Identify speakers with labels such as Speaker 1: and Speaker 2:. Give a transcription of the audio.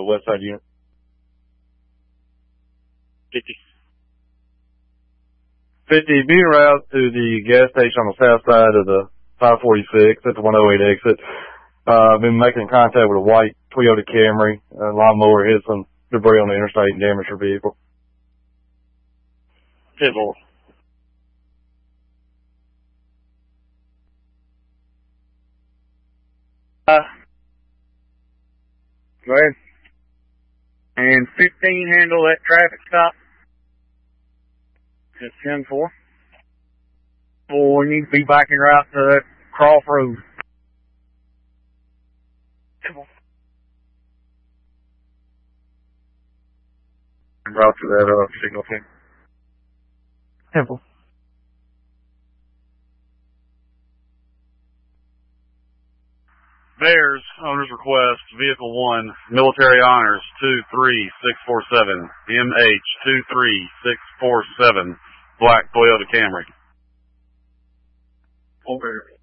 Speaker 1: west side unit.
Speaker 2: 50.
Speaker 1: 50, be en route to the gas station on the south side of the 546 at the 108 exit. I've been making contact with a white Toyota Camry. Lawnmower hit some debris on the interstate and damaged her vehicle.
Speaker 2: 10-4.
Speaker 3: Go ahead. And 15, handle that traffic stop.
Speaker 2: It's 10-4.
Speaker 3: Or we need to be backing her out to that crossroad.
Speaker 2: 10-4.
Speaker 3: Route to that signal thing.
Speaker 4: 10-4.
Speaker 5: Bears, owner's request, vehicle 1, military honors 23647, MH23647, black Toyota Camry.
Speaker 2: Over.